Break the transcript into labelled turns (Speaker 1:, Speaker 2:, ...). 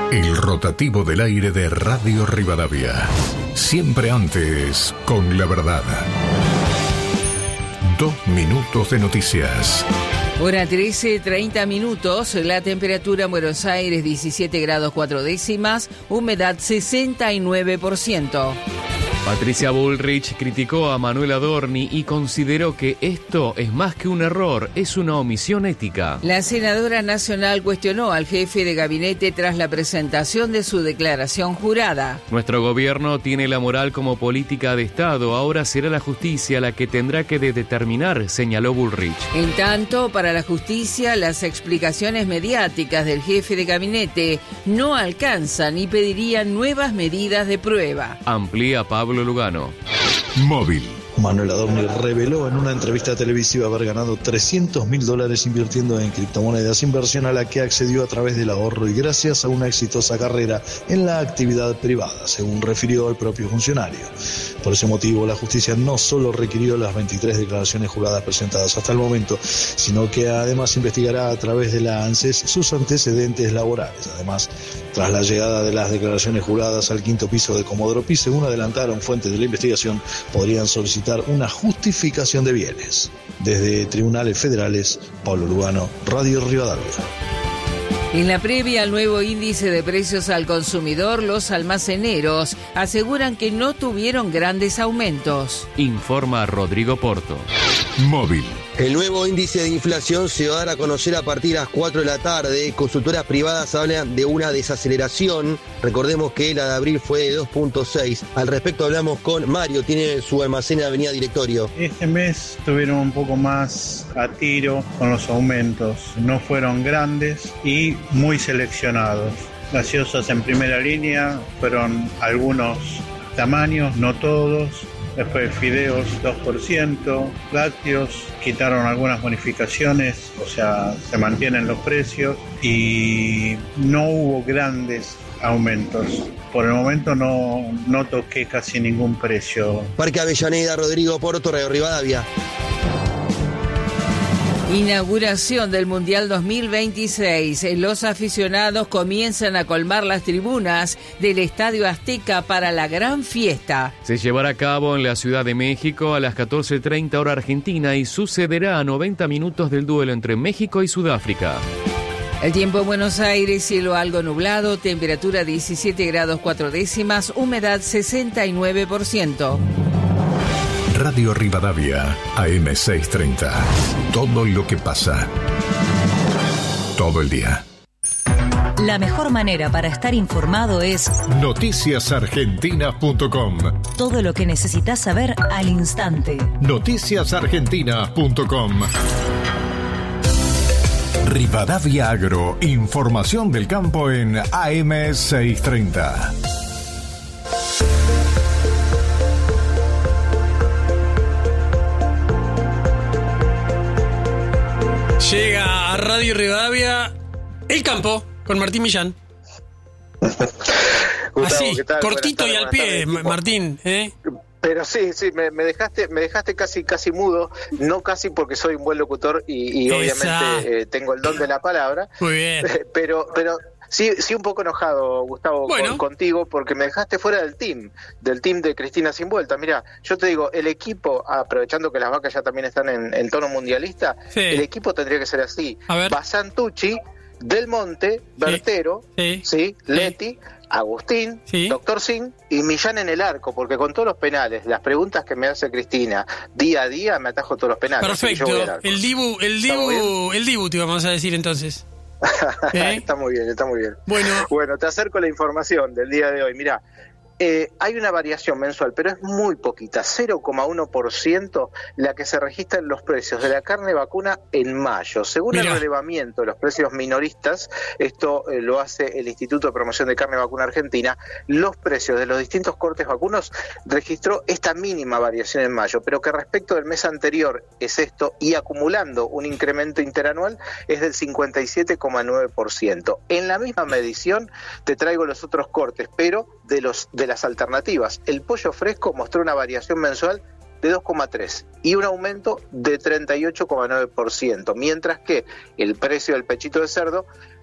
Speaker 1: El rotativo del aire de Radio Rivadavia. Siempre antes, con la verdad. 2 minutos de noticias.
Speaker 2: Hora 13:30 minutos, la temperatura en Buenos Aires 17 grados 4 décimas, humedad 69%.
Speaker 3: Patricia Bullrich criticó a Manuel Adorni y consideró que esto es más que un error, es una omisión ética.
Speaker 2: La senadora nacional cuestionó al jefe de gabinete tras la presentación de su declaración jurada.
Speaker 3: Nuestro gobierno tiene la moral como política de Estado, ahora será la justicia la que tendrá que determinar, señaló Bullrich.
Speaker 2: En tanto, para la justicia, las explicaciones mediáticas del jefe de gabinete no alcanzan y pedirían nuevas medidas de prueba.
Speaker 3: Amplía Pablo Lugano.
Speaker 1: Móvil.
Speaker 4: Manuel Adorni reveló en una entrevista televisiva haber ganado $300.000 invirtiendo en criptomonedas, inversión a la que accedió a través del ahorro y gracias a una exitosa carrera en la actividad privada, según refirió el propio funcionario. Por ese motivo, la justicia no solo requirió las 23 declaraciones juradas presentadas hasta el momento, sino que además investigará a través de la ANSES sus antecedentes laborales. Además, tras la llegada de las declaraciones juradas al 5º piso de Comodoro Pi, según adelantaron fuentes de la investigación, podrían solicitar una justificación de bienes. Desde tribunales federales, Pablo Lugano, Radio Rivadavia.
Speaker 2: En la previa al nuevo índice de precios al consumidor, los almaceneros aseguran que no tuvieron grandes aumentos.
Speaker 3: Informa Rodrigo Porto.
Speaker 1: Móvil.
Speaker 5: El nuevo índice de inflación se va a dar a conocer a partir de las 4 de la tarde. Consultoras privadas hablan de una desaceleración. Recordemos que la de abril fue de 2.6. Al respecto hablamos con Mario, tiene su almacén en Avenida Directorio.
Speaker 6: Este mes estuvieron un poco más a tiro con los aumentos. No fueron grandes y muy seleccionados. Gaseosas en primera línea fueron algunos tamaños, no todos. Después fideos 2%, lácteos quitaron algunas bonificaciones, o sea, se mantienen los precios y no hubo grandes aumentos. Por el momento no toqué casi ningún precio.
Speaker 5: Parque Avellaneda, Rodrigo Porto, Radio Rivadavia.
Speaker 2: Inauguración del Mundial 2026. Los aficionados comienzan a colmar las tribunas del Estadio Azteca para la gran fiesta.
Speaker 3: Se llevará a cabo en la Ciudad de México a las 14:30 hora argentina y sucederá a 90 minutos del duelo entre México y Sudáfrica.
Speaker 2: El tiempo en Buenos Aires, cielo algo nublado, temperatura 17 grados 4 décimas, humedad 69%.
Speaker 1: Radio Rivadavia, AM630. Todo lo que pasa. Todo el día.
Speaker 7: La mejor manera para estar informado es
Speaker 1: noticiasargentinas.com.
Speaker 7: Todo lo que necesitas saber al instante.
Speaker 1: Noticiasargentinas.com. Rivadavia Agro, información del campo en AM630.
Speaker 8: Llega a Radio Rivadavia El Campo con Martín Millán.
Speaker 9: Gustavo,
Speaker 8: así,
Speaker 9: ¿qué tal?
Speaker 8: cortito y al pie, Martín, ¿eh?
Speaker 9: Pero sí, me dejaste casi mudo, no casi porque soy un buen locutor y obviamente tengo el don de la palabra.
Speaker 8: Muy bien.
Speaker 9: Pero sí un poco enojado, Gustavo, contigo, porque me dejaste fuera del team de Cristina Sin Vuelta. Mira, yo te digo, el equipo, aprovechando que las vacas ya también están en tono mundialista, sí. El equipo tendría que ser así: Basantucci, Del Monte, Bertero, sí. Leti, Agustín, Doctor Sin y Millán en el arco, porque con todos los penales, las preguntas que me hace Cristina día a día, me atajo todos los penales.
Speaker 8: Perfecto, el Dibu te vamos a decir entonces.
Speaker 9: Está muy bien. Bueno, te acerco la información del día de hoy. Mirá, hay una variación mensual, pero es muy poquita, 0,1% la que se registra en los precios de la carne vacuna en mayo. Según el relevamiento de los precios minoristas, esto lo hace el Instituto de Promoción de Carne Vacuna Argentina, los precios de los distintos cortes vacunos registró esta mínima variación en mayo, pero que respecto del mes anterior es esto, y acumulando un incremento interanual es del 57,9%. En la misma medición te traigo los otros cortes, pero de las alternativas. El pollo fresco mostró una variación mensual de 2,3 y un aumento de 38,9%, mientras que el precio del pechito de cerdo